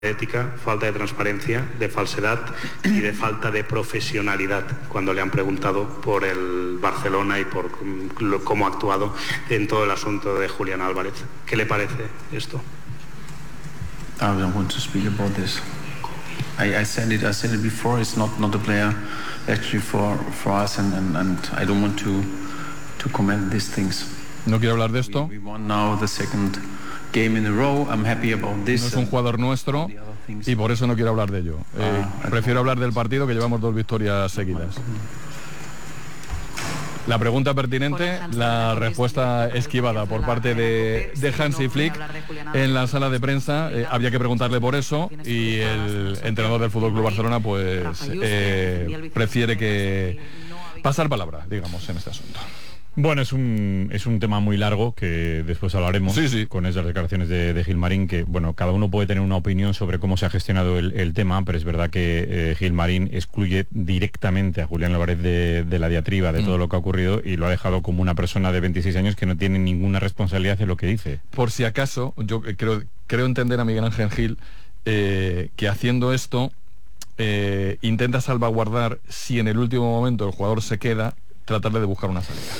ética, falta de transparencia, de falsedad y de falta de profesionalidad cuando le han preguntado por el Barcelona y por cómo ha actuado en todo el asunto de Julián Álvarez. ¿Qué le parece esto? I don't want to speak about this. I said it before. It's not a player actually for us, and I don't want to comment these things. No quiero hablar de esto. We won now the second game in a row. I'm happy about this. No es un jugador nuestro y por eso no quiero hablar de ello. Prefiero hablar del partido, que llevamos 2 victorias seguidas. La pregunta pertinente, la respuesta esquivada por parte de Hansi Flick en la sala de prensa. Había que preguntarle por eso y el entrenador del FC Barcelona pues prefiere que pasar palabra, digamos, en este asunto. Bueno, es un tema muy largo que después hablaremos, sí. Con esas declaraciones de Gilmarín, que bueno, cada uno puede tener una opinión sobre cómo se ha gestionado el tema, pero es verdad que Gilmarín excluye directamente a Julián Álvarez de la diatriba de todo lo que ha ocurrido y lo ha dejado como una persona de 26 años que no tiene ninguna responsabilidad en lo que dice. Por si acaso, yo creo entender a Miguel Ángel Gil que haciendo esto intenta salvaguardar, si en el último momento el jugador se queda, tratarle de buscar una salida.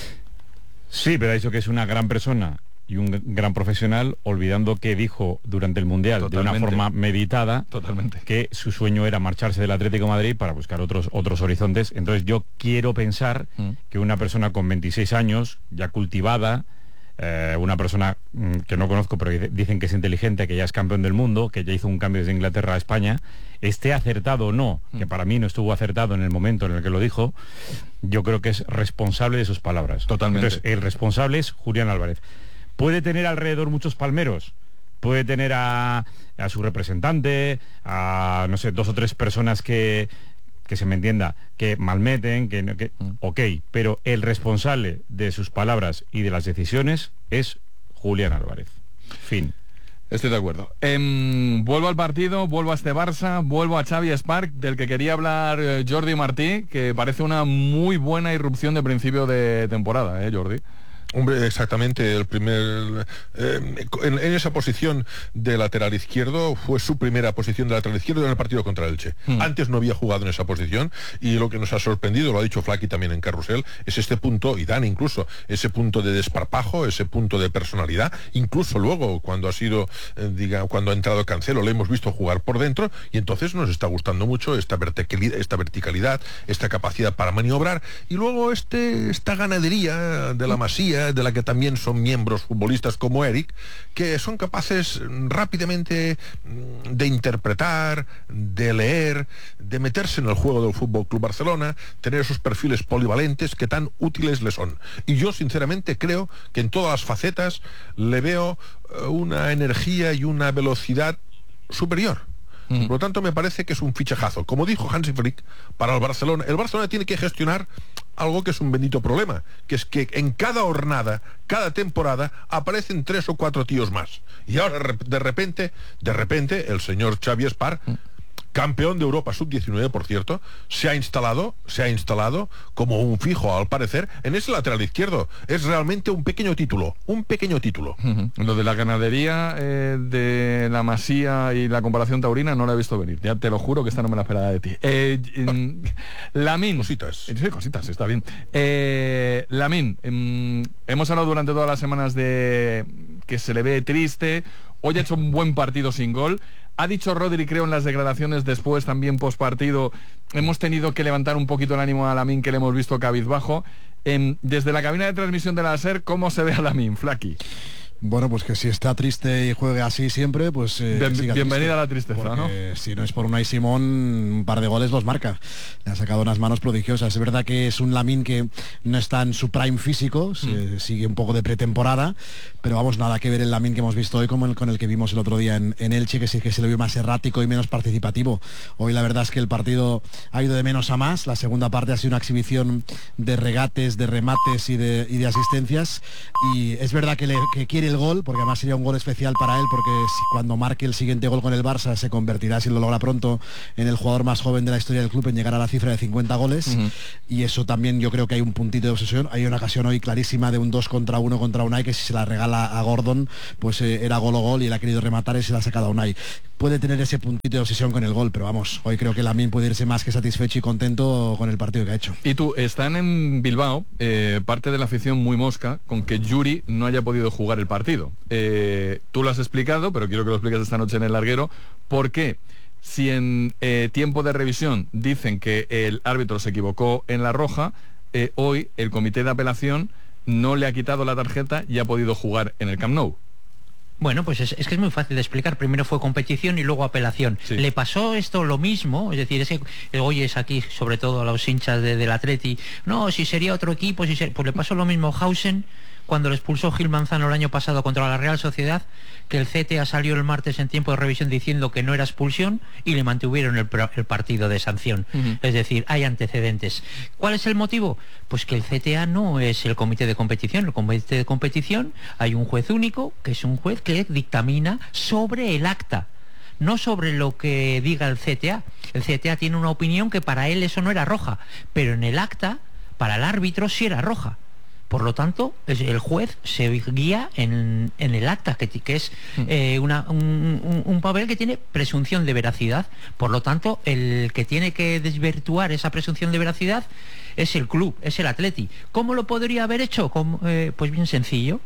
Sí, pero ha dicho que es una gran persona y un gran profesional, olvidando que dijo durante el Mundial, totalmente, de una forma meditada, totalmente, que su sueño era marcharse del Atlético de Madrid para buscar otros horizontes. Entonces yo quiero pensar que una persona con 26 años, ya cultivada, una persona que no conozco, pero dicen que es inteligente, que ya es campeón del mundo, que ya hizo un cambio desde Inglaterra a España, esté acertado o no, que para mí no estuvo acertado en el momento en el que lo dijo, yo creo que es responsable de sus palabras. Totalmente. Entonces, el responsable es Julián Álvarez. Puede tener alrededor muchos palmeros, puede tener a su representante, a, no sé, 2 o 3 personas que se me entienda, que malmeten, ok, pero el responsable de sus palabras y de las decisiones es Julián Álvarez. Fin. Estoy de acuerdo. Vuelvo al partido, vuelvo a este Barça, vuelvo a Xavi Spark, del que quería hablar Jordi Martí, que parece una muy buena irrupción de principio de temporada, Jordi. Hombre, exactamente, el primer en esa posición de lateral izquierdo fue su primera posición de lateral izquierdo en el partido contra el Elche. Antes no había jugado en esa posición y lo que nos ha sorprendido, lo ha dicho Flaky también en Carrusel, es este punto, y Dan incluso, ese punto de desparpajo, ese punto de personalidad, incluso luego cuando ha sido, cuando ha entrado Cancelo, le hemos visto jugar por dentro y entonces nos está gustando mucho esta verticalidad, esta capacidad para maniobrar y luego esta ganadería de la Masía, de la que también son miembros futbolistas como Eric, que son capaces rápidamente de interpretar, de leer, de meterse en el juego del FC Barcelona, tener esos perfiles polivalentes que tan útiles le son. Y yo sinceramente creo que en todas las facetas le veo una energía y una velocidad superior. Por lo tanto, me parece que es un fichajazo. Como dijo Hansi Flick, para el Barcelona tiene que gestionar algo que es un bendito problema, que es que en cada jornada, cada temporada, aparecen 3 o 4 tíos más. Y ahora, de repente, el señor Xavi Spark, campeón de Europa sub-19, por cierto, se ha instalado como un fijo, al parecer, en ese lateral izquierdo. Es realmente un pequeño título. Lo de la ganadería de la Masía y la comparación taurina no la he visto venir. Ya te lo juro que esta no me la esperaba de ti. Lamine. Cositas. Sí, cositas, está bien. Lamine, hemos hablado durante todas las semanas de que se le ve triste. Hoy ha hecho un buen partido sin gol. Ha dicho Rodri, creo, en las declaraciones después, también post partido, hemos tenido que levantar un poquito el ánimo a Lamine, que le hemos visto cabizbajo. Desde la cabina de transmisión de la SER, ¿cómo se ve a Lamine, Flaky? Bueno, pues que si está triste y juegue así siempre, pues bienvenida a la tristeza, porque, ¿no? Si no es por Unai Simón, un par de goles los marca. Le ha sacado unas manos prodigiosas. Es verdad que es un Lamine que no está en su prime físico, sigue un poco de pretemporada, pero vamos, nada que ver el Lamine que hemos visto hoy con el que vimos el otro día en Elche, que sí que se le vio más errático y menos participativo. Hoy la verdad es que el partido ha ido de menos a más. La segunda parte ha sido una exhibición de regates, de remates y de asistencias, y es verdad que quiere el gol, porque además sería un gol especial para él, porque cuando marque el siguiente gol con el Barça se convertirá, si lo logra pronto, en el jugador más joven de la historia del club en llegar a la cifra de 50 goles, y eso también yo creo que hay un puntito de obsesión. Hay una ocasión hoy clarísima de un 2 contra 1 contra Unai, que si se la regala a Gordon, pues era gol o gol, y él ha querido rematar y se la ha sacado a Unai. puede tener ese puntito de obsesión con el gol, pero vamos, hoy creo que Lamine puede irse más que satisfecho y contento con el partido que ha hecho. Y tú, están en Bilbao, parte de la afición muy mosca con que Yuri no haya podido jugar el partido. Tú lo has explicado, pero quiero que lo expliques esta noche en el larguero. ¿Por qué? Si en tiempo de revisión dicen que el árbitro se equivocó en la roja, hoy el comité de apelación no le ha quitado la tarjeta y ha podido jugar en el Camp Nou. Bueno, pues es que es muy fácil de explicar. Primero fue competición y luego apelación. Sí. Le pasó esto lo mismo, es decir, es que oyes aquí, sobre todo a los hinchas del Atleti, no, si sería otro equipo, pues le pasó lo mismo a Hausen cuando le expulsó Gil Manzano el año pasado contra la Real Sociedad, que el CTA salió el martes en tiempo de revisión diciendo que no era expulsión y le mantuvieron el partido de sanción. Es decir, hay antecedentes. ¿Cuál es el motivo? Pues que el CTA no es el comité de competición. El comité de competición hay un juez único, que es un juez que dictamina sobre el acta, no sobre lo que diga el CTA. El CTA tiene una opinión que para él eso no era roja, pero en el acta, para el árbitro sí era roja. Por lo tanto, el juez se guía en el acta, que es un papel que tiene presunción de veracidad. Por lo tanto, el que tiene que desvirtuar esa presunción de veracidad es el club, es el Atleti. ¿Cómo lo podría haber hecho? Pues bien sencillo.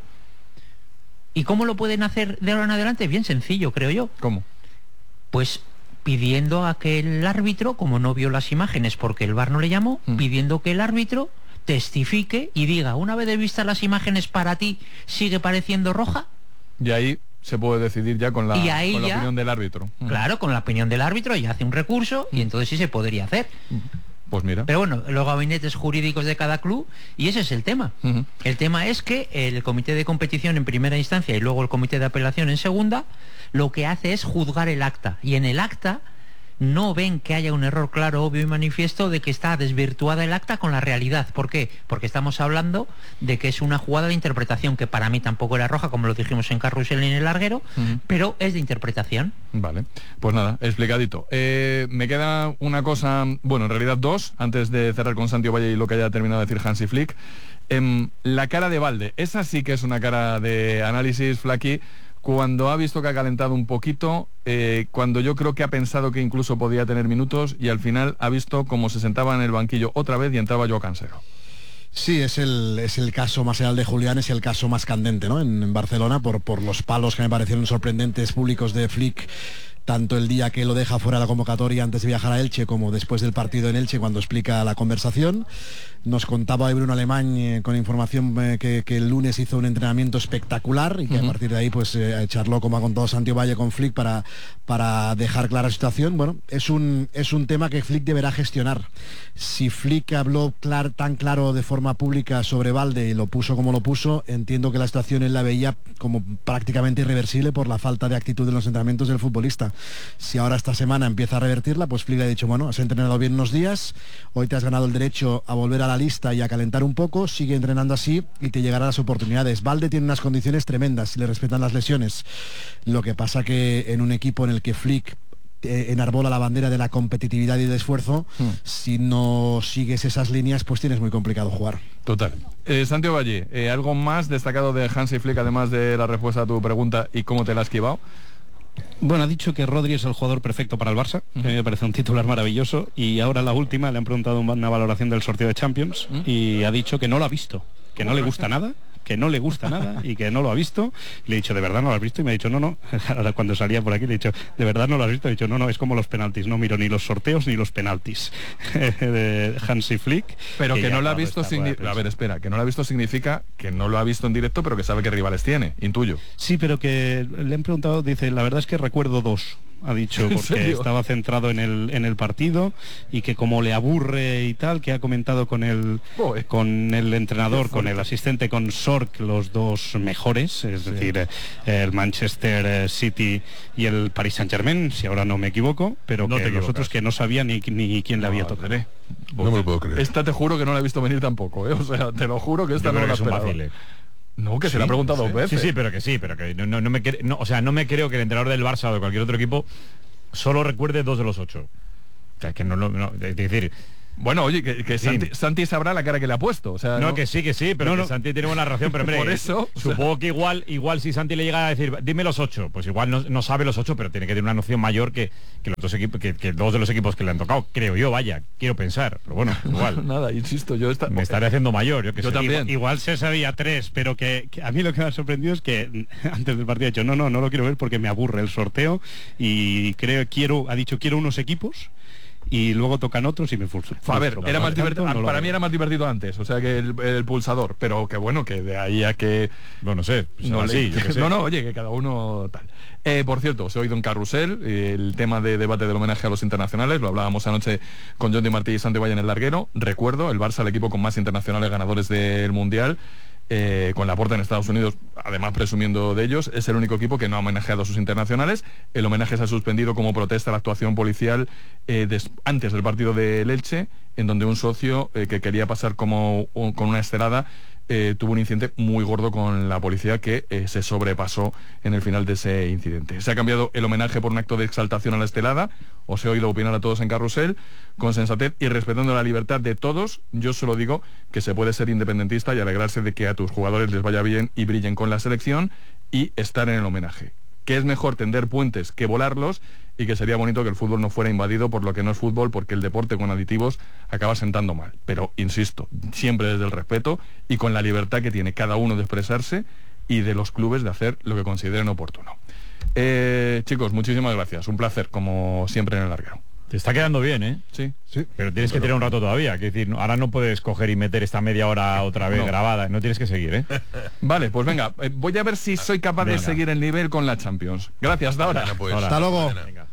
¿Y cómo lo pueden hacer de ahora en adelante? Bien sencillo, creo yo. ¿Cómo? Pues pidiendo a que el árbitro, como no vio las imágenes porque el VAR no le llamó, pidiendo que el árbitro testifique y diga, una vez vistas las imágenes, para ti sigue pareciendo roja. Y ahí se puede decidir ya con la opinión del árbitro. Claro, con la opinión del árbitro, y hace un recurso y entonces sí se podría hacer. Pues mira. Pero bueno, los gabinetes jurídicos de cada club, y ese es el tema. El tema es que el comité de competición en primera instancia y luego el comité de apelación en segunda, lo que hace es juzgar el acta, y en el acta no ven que haya un error claro, obvio y manifiesto de que está desvirtuada el acta con la realidad. ¿Por qué? Porque estamos hablando de que es una jugada de interpretación, que para mí tampoco era roja, como lo dijimos en Carrusel y en el larguero, pero es de interpretación. Vale, pues nada, explicadito. Me queda una cosa, bueno, en realidad dos, antes de cerrar con Santiago Valle y lo que haya terminado de decir Hansi Flick. La cara de Balde, esa sí que es una cara de análisis, Flaky, cuando ha visto que ha calentado un poquito, cuando yo creo que ha pensado que incluso podía tener minutos, y al final ha visto cómo se sentaba en el banquillo otra vez y entraba Joao Cancelo. Sí, es el caso más real de Julián, es el caso más candente, ¿no? En Barcelona, por los palos que me parecieron sorprendentes públicos de Flick, tanto el día que lo deja fuera de la convocatoria antes de viajar a Elche, como después del partido en Elche, cuando explica la conversación. Nos contaba Bruno Alemán con información que el lunes hizo un entrenamiento espectacular y que a partir de ahí pues charló, como ha contado Santiago Valle, con Flick para dejar clara la situación. Bueno, es un tema que Flick deberá gestionar. Si Flick habló tan claro de forma pública sobre Balde y lo puso como lo puso, entiendo que la situación él la veía como prácticamente irreversible por la falta de actitud en los entrenamientos del futbolista. Si ahora esta semana empieza a revertirla, pues Flick le ha dicho, bueno, has entrenado bien unos días, hoy te has ganado el derecho a volver a la lista y a calentar un poco, sigue entrenando así y te llegarán las oportunidades. Balde tiene unas condiciones tremendas si le respetan las lesiones. Lo que pasa que en un equipo en el que Flick enarbola la bandera de la competitividad y de esfuerzo, si no sigues esas líneas, pues tienes muy complicado jugar. Total. Santiago Valle, ¿algo más destacado de Hansi Flick, además de la respuesta a tu pregunta y cómo te la has esquivado? Bueno, ha dicho que Rodri es el jugador perfecto para el Barça, que a mí me parece un titular maravilloso, y ahora la última le han preguntado una valoración del sorteo de Champions y ha dicho que no lo ha visto, que no le gusta nada, y que no lo ha visto. Le he dicho, ¿de verdad no lo has visto? Y me ha dicho, no. Ahora cuando salía por aquí le he dicho, ¿de verdad no lo has visto? He dicho, no, es como los penaltis, no miro ni los sorteos ni los penaltis. De Hansi Flick. Pero que no lo ha visto significa, a ver, espera, que no lo ha visto significa que no lo ha visto en directo, pero que sabe qué rivales tiene, intuyo. Sí, pero que le han preguntado, dice, la verdad es que recuerdo dos. Ha dicho, porque estaba centrado en el partido, y que como le aburre y tal, que ha comentado con el entrenador, con el asistente, con Sork, los dos mejores, es decir, el Manchester City y el Paris Saint-Germain, si ahora no me equivoco, pero no que los otros que no sabía ni quién le había tocado. No me lo puedo creer. Esta te juro que no la he visto venir tampoco, o sea, te lo juro que esta no la esperaba. No, que se le ha preguntado dos veces. Sí, pero que no me creo que el entrenador del Barça o de cualquier otro equipo solo recuerde 2 de los 8. O sea, es que es decir, Bueno, oye, que Santi sabrá la cara que le ha puesto. O sea, no, que sí, pero que Santi tiene buena relación, pero hombre, por eso, supongo que igual si Santi le llega a decir, dime los 8, pues igual no sabe los 8, pero tiene que tener una noción mayor que los dos equipos, que dos de los equipos que le han tocado, creo yo, quiero pensar, pero bueno, igual. Nada, insisto, me estaré haciendo mayor, yo también. Igual se sabía 3, pero que a mí lo que me ha sorprendido es que antes del partido ha dicho, no lo quiero ver porque me aburre el sorteo y quiero unos equipos y luego tocan otros y me frustro. A ver, era más divertido, para mí era más divertido antes, o sea que el pulsador, pero que bueno, que de ahí a que... No sé, oye, que cada uno tal. Por cierto, os he oído en Carrusel el tema de debate del homenaje a los internacionales, lo hablábamos anoche con John Di Martí y Santi Valle en el larguero. Recuerdo, el Barça, el equipo con más internacionales ganadores del Mundial, con Laporta en Estados Unidos, además presumiendo de ellos, es el único equipo que no ha homenajeado a sus internacionales. El homenaje se ha suspendido como protesta a la actuación policial antes del partido del Elche, en donde un socio que quería pasar con una estelada tuvo un incidente muy gordo con la policía que se sobrepasó en el final de ese incidente. Se ha cambiado el homenaje por un acto de exaltación a la estelada. Os he oído opinar a todos en Carrusel, con sensatez y respetando la libertad de todos. Yo solo digo que se puede ser independentista y alegrarse de que a tus jugadores les vaya bien y brillen con la selección y estar en el homenaje. Que es mejor tender puentes que volarlos, y que sería bonito que el fútbol no fuera invadido por lo que no es fútbol, porque el deporte con aditivos acaba sentando mal. Pero, insisto, siempre desde el respeto y con la libertad que tiene cada uno de expresarse y de los clubes de hacer lo que consideren oportuno. Chicos, muchísimas gracias. Un placer, como siempre, en el larguero. Te está quedando bien, ¿eh? Sí. Pero tienes que tener un rato todavía. Es decir, ahora no puedes coger y meter esta media hora otra vez grabada. No tienes que seguir, ¿eh? Vale, pues venga. Voy a ver si soy capaz de seguir el nivel con la Champions. Gracias, hasta ahora. Hasta luego. Venga.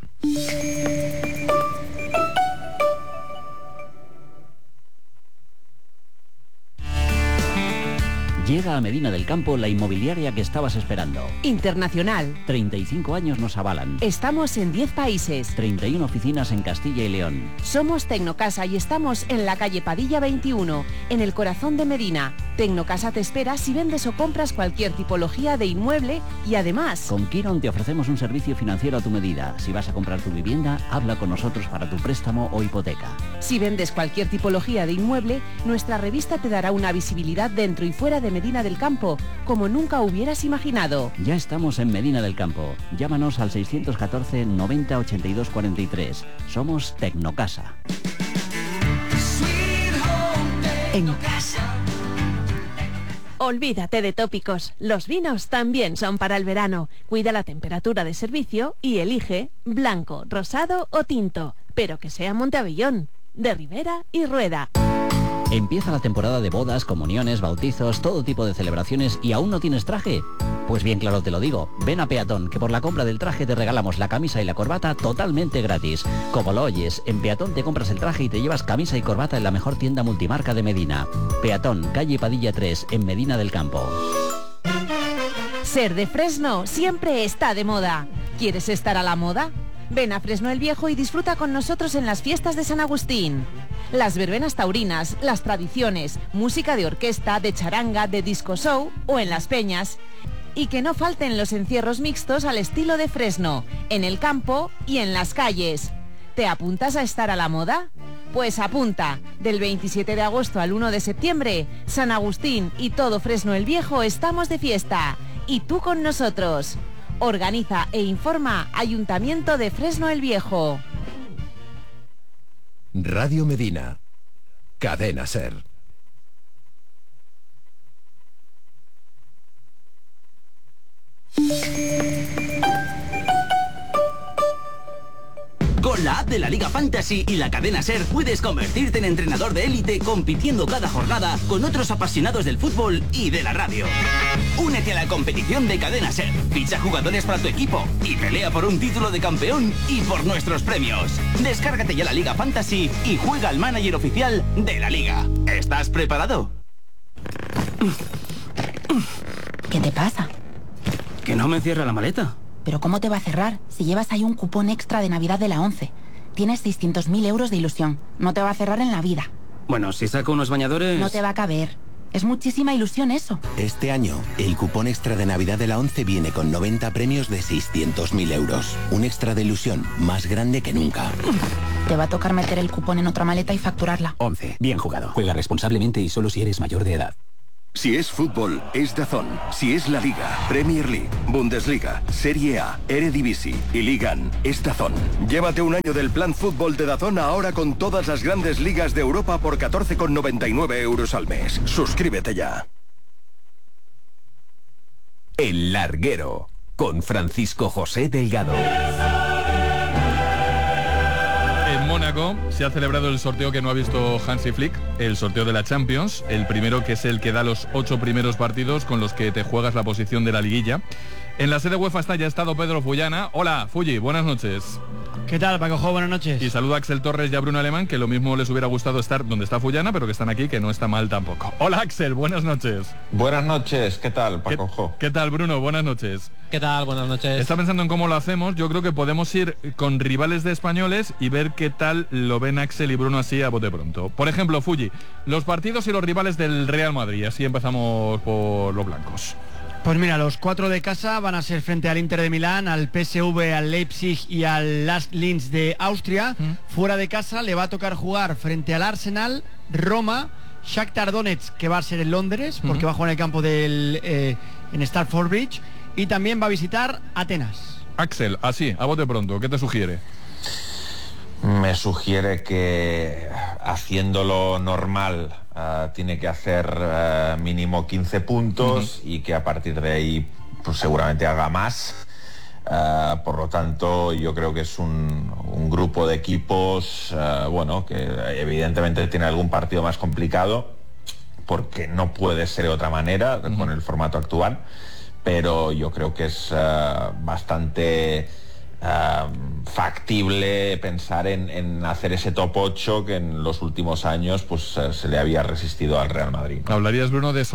Llega a Medina del Campo la inmobiliaria que estabas esperando. Internacional. 35 años nos avalan. Estamos en 10 países. 31 oficinas en Castilla y León. Somos Tecnocasa y estamos en la calle Padilla 21, en el corazón de Medina. Tecnocasa te espera si vendes o compras cualquier tipología de inmueble y además... Con Quiron te ofrecemos un servicio financiero a tu medida. Si vas a comprar tu vivienda, habla con nosotros para tu préstamo o hipoteca. Si vendes cualquier tipología de inmueble, nuestra revista te dará una visibilidad dentro y fuera de Medina del Campo, como nunca hubieras imaginado. Ya estamos en Medina del Campo. Llámanos al 614 90 82 43. Somos Tecnocasa. En casa. Olvídate de tópicos. Los vinos también son para el verano. Cuida la temperatura de servicio y elige blanco, rosado o tinto, pero que sea Monteavellón, de Ribera y Rueda. Empieza la temporada de bodas, comuniones, bautizos, todo tipo de celebraciones y ¿aún no tienes traje? Pues bien claro te lo digo, ven a Peatón, que por la compra del traje te regalamos la camisa y la corbata totalmente gratis. Como lo oyes, en Peatón te compras el traje y te llevas camisa y corbata en la mejor tienda multimarca de Medina. Peatón, calle Padilla 3, en Medina del Campo. Ser de Fresno siempre está de moda. ¿Quieres estar a la moda? Ven a Fresno el Viejo y disfruta con nosotros en las fiestas de San Agustín. Las verbenas taurinas, las tradiciones, música de orquesta, de charanga, de disco show o en las peñas. Y que no falten los encierros mixtos al estilo de Fresno, en el campo y en las calles. ¿Te apuntas a estar a la moda? Pues apunta, del 27 de agosto al 1 de septiembre, San Agustín y todo Fresno el Viejo estamos de fiesta. Y tú con nosotros. Organiza e informa Ayuntamiento de Fresno el Viejo. Radio Medina. Cadena Ser. Con la app de la Liga Fantasy y la cadena SER puedes convertirte en entrenador de élite compitiendo cada jornada con otros apasionados del fútbol y de la radio. Únete a la competición de cadena SER, ficha jugadores para tu equipo y pelea por un título de campeón y por nuestros premios. Descárgate ya la Liga Fantasy y juega al manager oficial de la Liga. ¿Estás preparado? ¿Qué te pasa? Que no me cierra la maleta. ¿Pero cómo te va a cerrar si llevas ahí un cupón extra de Navidad de la 11? Tienes 600.000 euros de ilusión. No te va a cerrar en la vida. Bueno, si saco unos bañadores... No te va a caber. Es muchísima ilusión eso. Este año, el cupón extra de Navidad de la 11 viene con 90 premios de 600.000 euros. Un extra de ilusión más grande que nunca. Te va a tocar meter el cupón en otra maleta y facturarla. 11. Bien jugado. Juega responsablemente y solo si eres mayor de edad. Si es fútbol, es DAZN. Si es la Liga, Premier League, Bundesliga, Serie A, Eredivisie y Ligan, es DAZN. Llévate un año del plan fútbol de DAZN ahora con todas las grandes ligas de Europa por 14,99 € al mes. Suscríbete ya. El Larguero, con Francisco José Delgado. En Mónaco se ha celebrado el sorteo que no ha visto Hansi Flick, el sorteo de la Champions, el primero, que es el que da los 8 primeros partidos con los que te juegas la posición de la liguilla. En la sede UEFA ya ha estado Pedro Fullana. Hola, Fulli, buenas noches. ¿Qué tal, Pacojo? Buenas noches. Y saludo a Axel Torres y a Bruno Alemán, que lo mismo les hubiera gustado estar donde está Fullana, pero que están aquí, que no está mal tampoco. Hola, Axel, buenas noches. Buenas noches, ¿qué tal, Pacojo? ¿Qué tal, Bruno? Buenas noches. ¿Qué tal? Buenas noches. Está pensando en cómo lo hacemos. Yo creo que podemos ir con rivales de españoles y ver qué tal lo ven Axel y Bruno así a bote pronto. Por ejemplo, Fulli, los partidos y los rivales del Real Madrid. Así empezamos por los blancos. Pues mira, los 4 de casa van a ser frente al Inter de Milán, al PSV, al Leipzig y al Last Linz de Austria. Fuera de casa le va a tocar jugar frente al Arsenal, Roma, Shakhtar Donetsk, que va a ser en Londres, porque va a jugar en el campo en Stamford Bridge, y también va a visitar Atenas. Axel, así, a bote pronto, ¿qué te sugiere? Me sugiere que haciéndolo normal tiene que hacer mínimo 15 puntos y que a partir de ahí pues seguramente haga más. Por lo tanto, yo creo que es un grupo de equipos bueno, que evidentemente tiene algún partido más complicado, porque no puede ser de otra manera con el formato actual, pero yo creo que es bastante factible pensar en hacer ese top 8 que en los últimos años pues se le había resistido al Real Madrid. ¿Hablarías, Bruno, de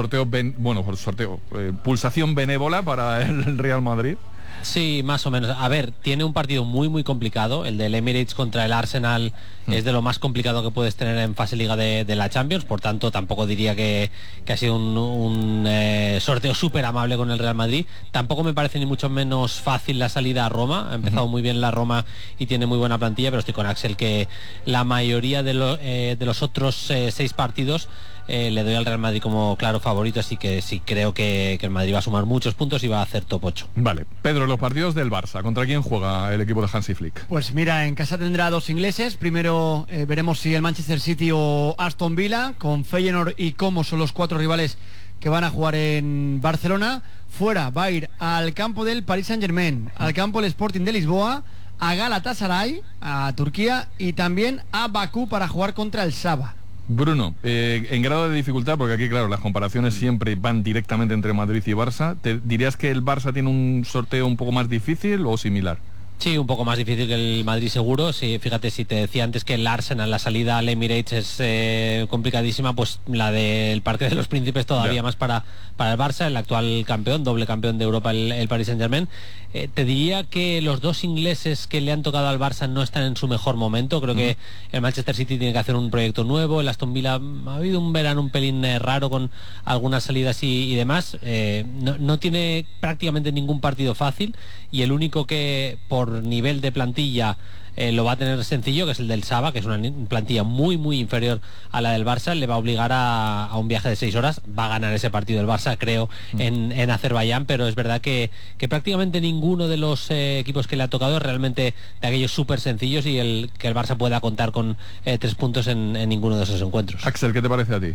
pulsación benévola para el Real Madrid? Sí, más o menos. A ver, tiene un partido muy muy complicado. El del Emirates contra el Arsenal es de lo más complicado que puedes tener en fase liga de la Champions. Por tanto, tampoco diría que ha sido un sorteo súper amable con el Real Madrid. Tampoco me parece ni mucho menos fácil la salida a Roma. Ha empezado muy bien la Roma y tiene muy buena plantilla, pero estoy con Axel que la mayoría de los otros 6 partidos le doy al Real Madrid como claro favorito, así que sí creo que el Madrid va a sumar muchos puntos y va a hacer top 8. Vale, Pedro, los partidos del Barça, ¿contra quién juega el equipo de Hansi Flick? Pues mira, en casa tendrá 2 ingleses. Primero veremos si el Manchester City o Aston Villa, con Feyenoord y Como son los 4 rivales que van a jugar en Barcelona. Fuera va a ir al campo del Paris Saint-Germain, al campo del Sporting de Lisboa, a Galatasaray, a Turquía, y también a Bakú para jugar contra el Saba. Bruno, en grado de dificultad, porque aquí, claro, las comparaciones siempre van directamente entre Madrid y Barça, ¿te dirías que el Barça tiene un sorteo un poco más difícil o similar? Sí, un poco más difícil que el Madrid seguro. Sí, fíjate, si te decía antes que el Arsenal, la salida al Emirates es complicadísima, pues la del Parque de los Príncipes todavía más para el Barça, el actual campeón, doble campeón de Europa, el Paris Saint-Germain. Te diría que los 2 ingleses que le han tocado al Barça no están en su mejor momento. Creo que el Manchester City tiene que hacer un proyecto nuevo. El Aston Villa ha habido un verano un pelín raro con algunas salidas y demás. No tiene prácticamente ningún partido fácil, y el único que por nivel de plantilla lo va a tener sencillo, que es el del Saba, que es una plantilla muy muy inferior a la del Barça, le va a obligar a un viaje de 6 horas. Va a ganar ese partido el Barça, creo, en Azerbaiyán, pero es verdad que prácticamente ninguno de los equipos que le ha tocado es realmente de aquellos súper sencillos, y que el Barça pueda contar con 3 puntos en ninguno de esos encuentros. Axel, ¿qué te parece a ti?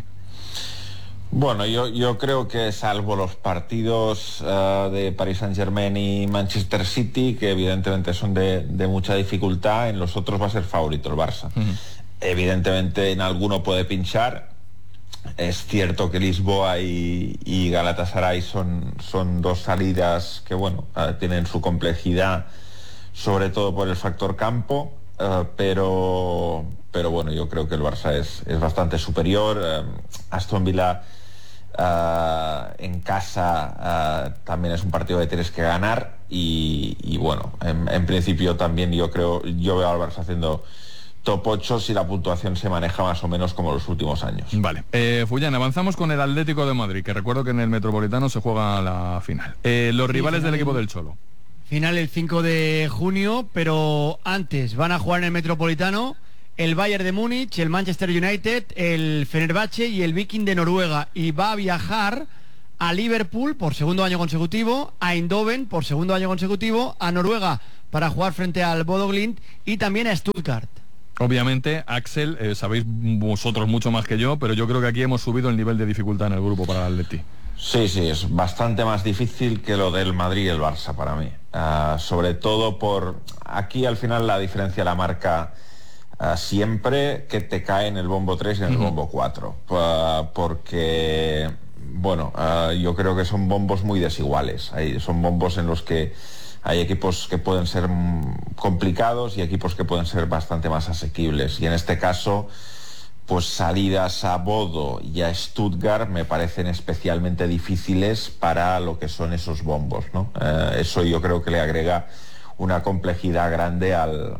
Bueno, yo creo que salvo los partidos de Paris Saint-Germain y Manchester City, que evidentemente son de mucha dificultad, en los otros va a ser favorito el Barça. Evidentemente en alguno puede pinchar. Es cierto que Lisboa y Galatasaray son 2 salidas que, bueno, tienen su complejidad, sobre todo por el factor campo, pero bueno, yo creo que el Barça es bastante superior. Aston Villa en casa también es un partido que tienes que ganar, y bueno, en principio también yo veo al Barça haciendo top 8 si la puntuación se maneja más o menos como los últimos años. Vale, Fullán, avanzamos con el Atlético de Madrid, que recuerdo que en el Metropolitano se juega la final. Los rivales del equipo del Cholo. Final el 5 de junio, pero antes van a jugar en el Metropolitano el Bayern de Múnich, el Manchester United, el Fenerbahce y el Viking de Noruega. Y va a viajar a Liverpool por segundo año consecutivo, a Eindhoven por segundo año consecutivo, a Noruega para jugar frente al Bodo Glimt y también a Stuttgart. Obviamente, Axel, sabéis vosotros mucho más que yo, pero yo creo que aquí hemos subido el nivel de dificultad en el grupo para el Atleti. Sí, es bastante más difícil que lo del Madrid y el Barça para mí. Sobre todo por... Aquí al final la diferencia la marca siempre que te cae en el bombo 3 y en el bombo 4. Porque, bueno, yo creo que son bombos muy desiguales. Son bombos en los que hay equipos que pueden ser complicados y equipos que pueden ser bastante más asequibles. Y en este caso, pues salidas a Bodo y a Stuttgart me parecen especialmente difíciles para lo que son esos bombos, ¿no? Eso yo creo que le agrega una complejidad grande al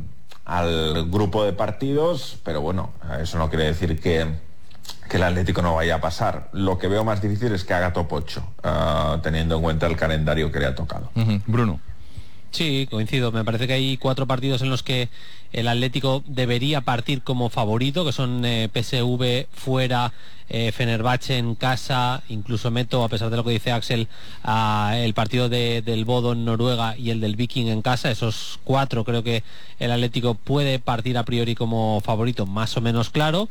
grupo de partidos, pero bueno, eso no quiere decir que el Atlético no vaya a pasar. Lo que veo más difícil es que haga top 8, teniendo en cuenta el calendario que le ha tocado. Bruno. Sí, coincido. Me parece que hay 4 partidos en los que el Atlético debería partir como favorito, que son PSV fuera, Fenerbahce en casa, incluso meto, a pesar de lo que dice Axel, el partido del Bodo en Noruega y el del Viking en casa. Esos 4 creo que el Atlético puede partir a priori como favorito, más o menos claro,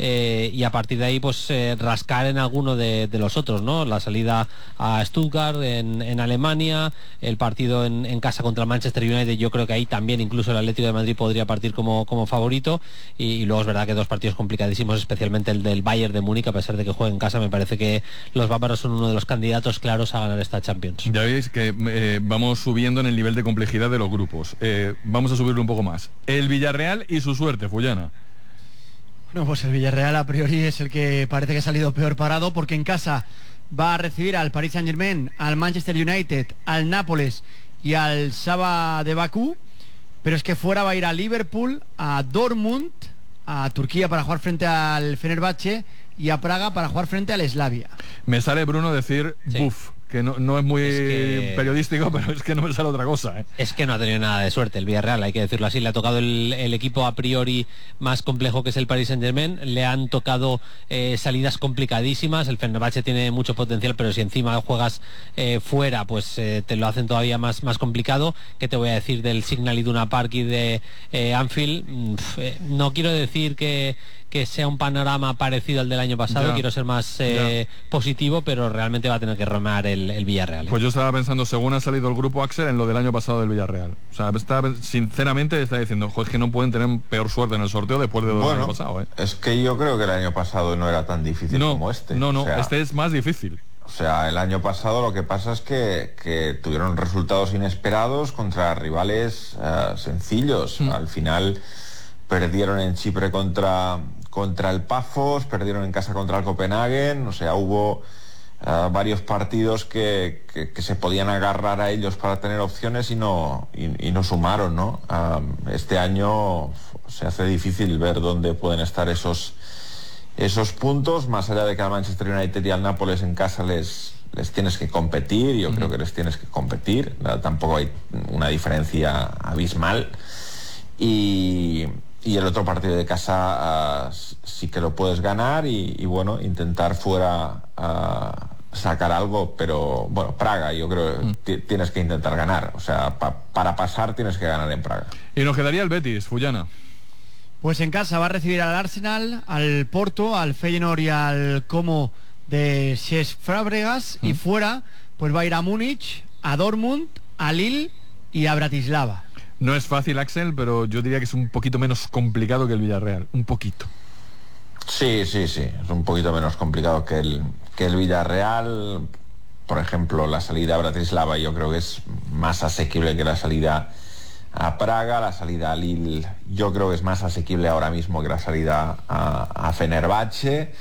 y a partir de ahí pues rascar en alguno de los otros, ¿no? La salida a Stuttgart en Alemania, el partido en casa contra el Manchester United, yo creo que ahí también incluso el Atlético de Madrid podría partir como favorito, y luego es verdad que 2 partidos complicadísimos, especialmente el del Bayern de Múnich, a pesar de que juegue en casa. Me parece que los bávaros son uno de los candidatos claros a ganar esta Champions. Ya veis que vamos subiendo en el nivel de complejidad de los grupos. Vamos a subirlo un poco más. El Villarreal y su suerte, Fullana. Bueno, pues el Villarreal a priori es el que parece que ha salido peor parado, porque en casa va a recibir al Paris Saint-Germain, al Manchester United, al Nápoles y al Saba de Bakú, pero es que fuera va a ir a Liverpool, a Dortmund, a Turquía para jugar frente al Fenerbahce y a Praga para jugar frente al Slavia. Me sale, Bruno, decir buf, que no es muy periodístico, pero es que no me sale otra cosa. Es que no ha tenido nada de suerte el Villarreal, hay que decirlo así. Le ha tocado el equipo a priori más complejo, que es el Paris Saint-Germain. Le han tocado salidas complicadísimas. El Fenerbahce tiene mucho potencial, pero si encima juegas fuera, pues te lo hacen todavía más complicado. ¿Qué te voy a decir del Signal Iduna Park y de Anfield? No quiero decir que sea un panorama parecido al del año pasado, quiero ser más positivo, pero realmente va a tener que remar el Villarreal. Pues yo estaba pensando, según ha salido el grupo Axel, en lo del año pasado del Villarreal. O sea, sinceramente está diciendo, es que no pueden tener peor suerte en el sorteo después de lo del año pasado. Es que yo creo que el año pasado no era tan difícil como este. No, o sea, este es más difícil. O sea, el año pasado lo que pasa es que tuvieron resultados inesperados contra rivales sencillos. Al final perdieron en Chipre contra el Pafos, perdieron en casa contra el Copenhagen. O sea, hubo varios partidos que se podían agarrar a ellos para tener opciones y no sumaron, ¿no? Este año se hace difícil ver dónde pueden estar esos puntos, más allá de que al Manchester United y al Nápoles en casa les tienes que competir. Yo creo que les tienes que competir, tampoco hay una diferencia abismal, y el otro partido de casa sí que lo puedes ganar y bueno, intentar fuera sacar algo, pero bueno, Praga yo creo que tienes que intentar ganar, o sea, para pasar tienes que ganar en Praga. Y nos quedaría el Betis, Fullana. Pues en casa va a recibir al Arsenal, al Porto, al Feyenoord y al Como de Cesc Fábregas, y fuera pues va a ir a Múnich, a Dortmund, a Lille y a Bratislava. No es fácil, Axel, pero yo diría que es un poquito menos complicado que el Villarreal, un poquito. Sí, es un poquito menos complicado que el Villarreal. Por ejemplo, la salida a Bratislava yo creo que es más asequible que la salida a Praga. La salida a Lille yo creo que es más asequible ahora mismo que la salida a Fenerbahce.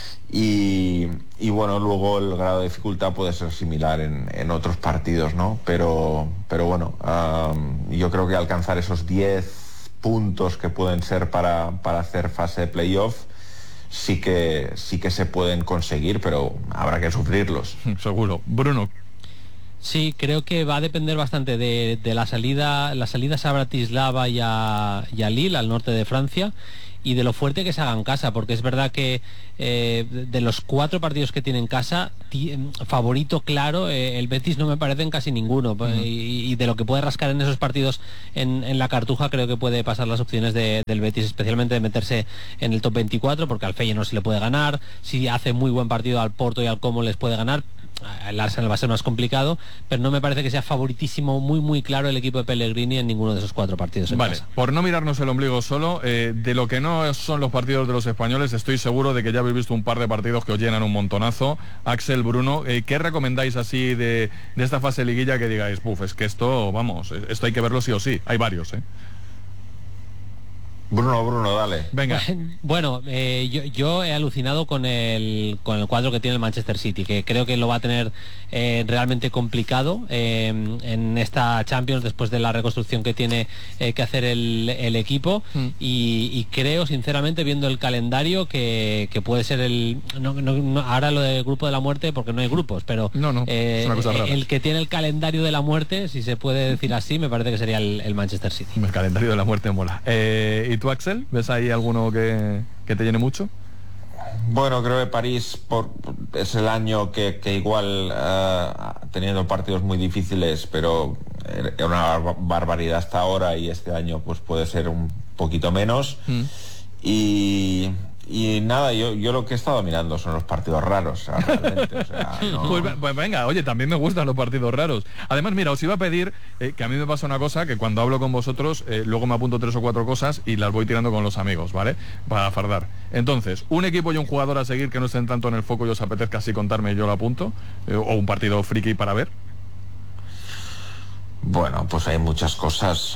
Y bueno, luego el grado de dificultad puede ser similar en otros partidos, ¿no? Pero bueno, yo creo que alcanzar esos 10 puntos que pueden ser para hacer fase de playoff sí que se pueden conseguir, pero habrá que sufrirlos. Seguro. Bruno. Sí, creo que va a depender bastante de la salida a Bratislava y a Lille, al norte de Francia, y de lo fuerte que se haga en casa, porque es verdad que de los 4 partidos que tiene en casa, favorito claro, el Betis no me parece en casi ninguno, y de lo que puede rascar en esos partidos en la Cartuja, creo que puede pasar las opciones del Betis, especialmente de meterse en el top 24, porque al Feyenoord se le puede ganar, si hace muy buen partido al Porto y al Como les puede ganar. El Arsenal va a ser más complicado, pero no me parece que sea favoritísimo muy claro el equipo de Pellegrini en ninguno de esos 4 partidos en casa. Por no mirarnos el ombligo solo, de lo que no son los partidos de los españoles, estoy seguro de que ya habéis visto un par de partidos que os llenan un montonazo. Axel, Bruno, ¿qué recomendáis así de esta fase de liguilla que digáis, es que esto hay que verlo sí o sí? Hay varios, Bruno, dale. Venga. Bueno, yo he alucinado con el cuadro que tiene el Manchester City, que creo que lo va a tener realmente complicado en esta Champions después de la reconstrucción que tiene que hacer el equipo, y creo sinceramente, viendo el calendario, que puede ser ahora lo del grupo de la muerte, porque no hay grupos, pero es una cosa rara. El que tiene el calendario de la muerte, si se puede decir así, me parece que sería el Manchester City. El calendario de la muerte mola. ¿Y tú, Axel? ¿Ves ahí alguno que te llene mucho? Bueno, creo que París es el año que igual, teniendo partidos muy difíciles, pero era una barbaridad hasta ahora, y este año pues puede ser un poquito menos. Y nada, yo lo que he estado mirando son los partidos raros, realmente. Pues venga, oye, también me gustan los partidos raros. Además, mira, os iba a pedir, que a mí me pasa una cosa, que cuando hablo con vosotros, luego me apunto 3 o 4 cosas y las voy tirando con los amigos, ¿vale? Para fardar. Entonces, un equipo y un jugador a seguir que no estén tanto en el foco y os apetezca así contarme y yo lo apunto, o un partido friki para ver. Bueno, pues hay muchas cosas,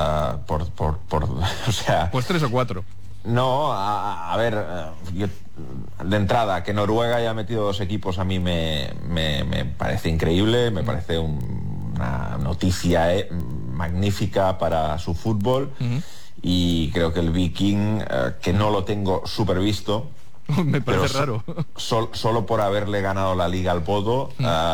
o sea... Pues 3 o 4. No, a ver, yo, de entrada, que Noruega haya metido 2 equipos a mí me parece increíble, me parece una noticia magnífica para su fútbol, y creo que el Viking, que no lo tengo súper visto, me parece raro. Solo por haberle ganado la Liga al Bodo,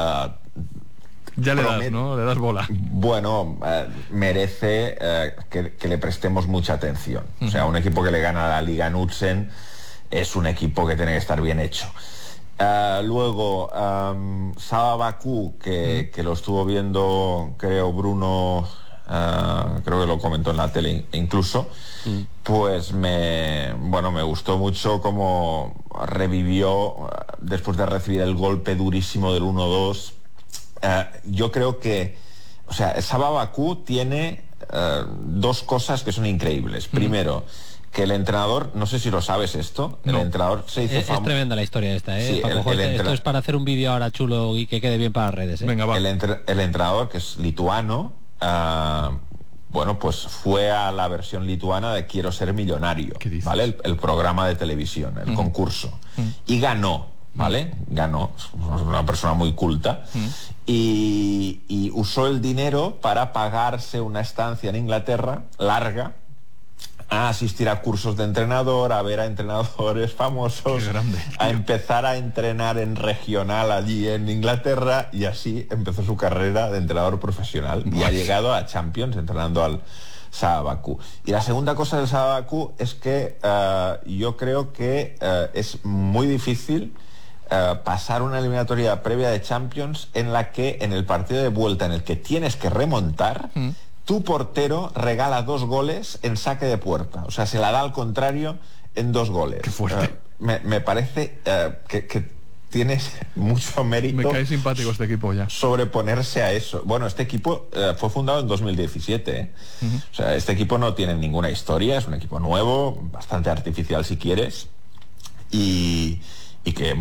ya le das, ¿no? Le das bola. Bueno, merece que le prestemos mucha atención. O sea, un equipo que le gana a la Liga Knudsen es un equipo que tiene que estar bien hecho. Luego, Saba Bakú, que lo estuvo viendo, creo, Bruno, creo que lo comentó en la tele incluso, pues me gustó mucho cómo revivió después de recibir el golpe durísimo del 1-2. Yo creo que, o sea, Saba Bakú tiene 2 cosas que son increíbles. Primero, que el entrenador, no sé si lo sabes esto, el entrenador se hizo famoso. Es tremenda la historia esta, Sí, esto es para hacer un vídeo ahora chulo y que quede bien para las redes. Venga, va. El entrenador, que es lituano, pues fue a la versión lituana de Quiero ser millonario, ¿vale? El programa de televisión, el concurso. Y ganó. ¿Vale? Ganó, es una persona muy culta, y usó el dinero para pagarse una estancia en Inglaterra larga, a asistir a cursos de entrenador, a ver a entrenadores famosos, a empezar a entrenar en regional allí en Inglaterra, y así empezó su carrera de entrenador profesional y ha llegado a Champions entrenando al Saba Bakú. Y la segunda cosa del Saba Bakú es que yo creo que es muy difícil pasar una eliminatoria previa de Champions en la que, en el partido de vuelta en el que tienes que remontar, tu portero regala 2 goles en saque de puerta. O sea, se la da al contrario en 2 goles. Qué fuerte. Me parece que tienes mucho mérito. Me cae simpático este equipo ya. Sobreponerse a eso. Bueno, este equipo fue fundado en 2017. O sea, este equipo no tiene ninguna historia, es un equipo nuevo, bastante artificial si quieres. Y que,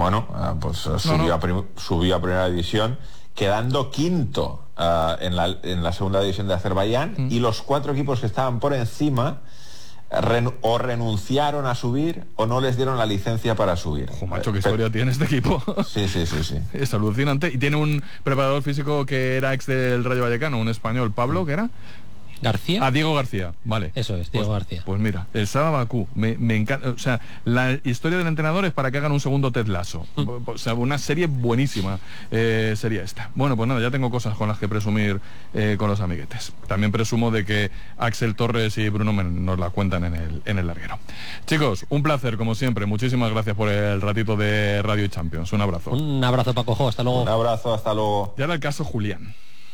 subió a primera división, quedando quinto en la segunda división de Azerbaiyán, y los 4 equipos que estaban por encima o renunciaron a subir o no les dieron la licencia para subir. Macho, qué historia tiene este equipo. Sí. Es alucinante. Y tiene un preparador físico que era ex del Rayo Vallecano, un español, Pablo, ¿qué era? ¿García? A Diego García, vale. Eso es, Diego García. Pues mira, el Saba Bakú, me encanta. O sea, la historia del entrenador es para que hagan un segundo Ted Lasso. O sea, una serie buenísima sería esta. Bueno, pues nada, ya tengo cosas con las que presumir con los amiguetes. También presumo de que Axel Torres y Bruno nos la cuentan en el larguero. Chicos, un placer, como siempre. Muchísimas gracias por el ratito de Radio Champions. Un abrazo. Un abrazo, Paco Jo, hasta luego. Un abrazo, hasta luego. Ya era el caso Julián.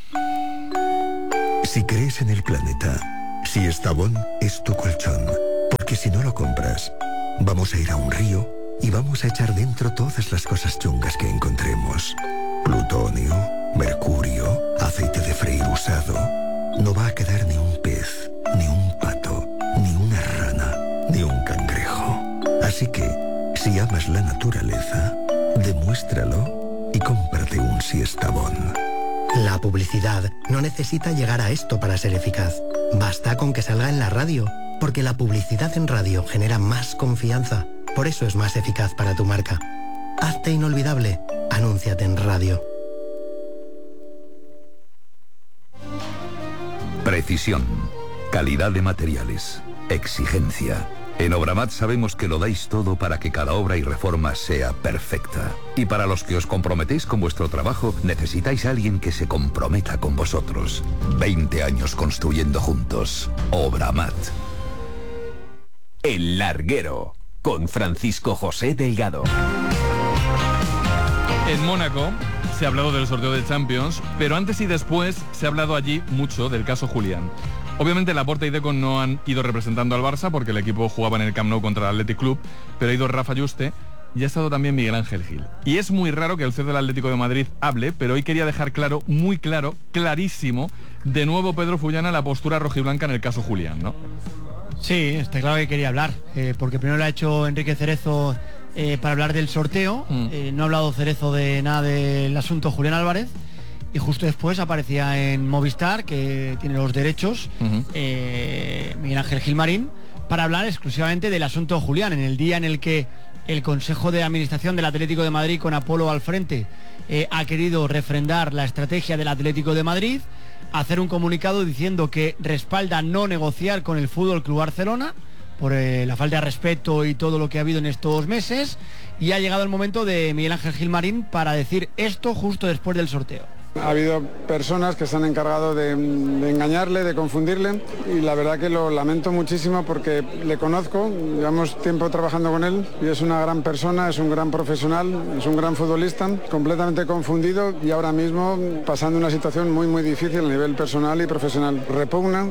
Si crees en el planeta, si Estavón es tu colchón, porque si no lo compras, vamos a ir a un río y vamos a echar dentro todas las cosas chungas que encontremos. Plutonio, mercurio, aceite de freír usado. No va a quedar ni un pez, ni un pato, ni una rana, ni un cangrejo. Así que, si amas la naturaleza, demuéstralo y cómprate un Siestabón. La publicidad no necesita llegar a esto para ser eficaz. Basta con que salga en la radio, porque la publicidad en radio genera más confianza. Por eso es más eficaz para tu marca. Hazte inolvidable. Anúnciate en radio. Precisión, calidad de materiales, exigencia. En Obramat sabemos que lo dais todo para que cada obra y reforma sea perfecta. Y para los que os comprometéis con vuestro trabajo, necesitáis a alguien que se comprometa con vosotros. 20 años construyendo juntos. Obramat. El Larguero, con Francisco José Delgado. En Mónaco se ha hablado del sorteo de Champions, pero antes y después se ha hablado allí mucho del caso Julián. Obviamente Laporta y Deco no han ido representando al Barça porque el equipo jugaba en el Camp Nou contra el Athletic Club, pero ha ido Rafa Yuste y ha estado también Miguel Ángel Gil. Y es muy raro que el CEO del Atlético de Madrid hable, pero hoy quería dejar claro, muy claro, clarísimo, de nuevo Pedro Fullana, la postura rojiblanca en el caso Julián, ¿no? Sí, está claro que quería hablar, porque primero lo ha hecho Enrique Cerezo para hablar del sorteo, no ha hablado Cerezo de nada del asunto Julián Álvarez, y justo después aparecía en Movistar, que tiene los derechos, Miguel Ángel Gilmarín, para hablar exclusivamente del asunto Julián, en el día en el que el Consejo de Administración del Atlético de Madrid, con Apolo al frente, ha querido refrendar la estrategia del Atlético de Madrid, hacer un comunicado diciendo que respalda no negociar con el FC Barcelona por la falta de respeto y todo lo que ha habido en estos meses, y ha llegado el momento de Miguel Ángel Gilmarín para decir esto justo después del sorteo. Ha habido personas que se han encargado de engañarle, de confundirle, y la verdad que lo lamento muchísimo porque le conozco, llevamos tiempo trabajando con él y es una gran persona, es un gran profesional, es un gran futbolista, completamente confundido y ahora mismo pasando una situación muy difícil a nivel personal y profesional. Repugna